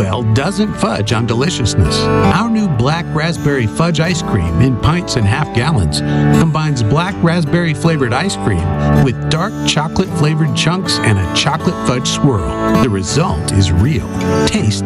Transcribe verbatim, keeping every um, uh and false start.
Bell doesn't fudge on deliciousness. Our new black raspberry fudge ice cream in pints and half gallons combines black raspberry flavored ice cream with dark chocolate flavored chunks and a chocolate fudge swirl. The result is real taste